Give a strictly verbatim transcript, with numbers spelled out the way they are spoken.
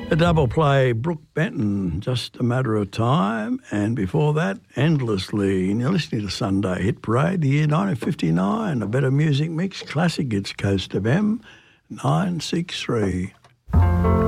A double play, Brooke Benton, Just a Matter of Time, and before that, Endlessly. And you're listening to Sunday Hit Parade, the year nineteen fifty-nine, a better music mix, classic, it's Coast F M, nine six three.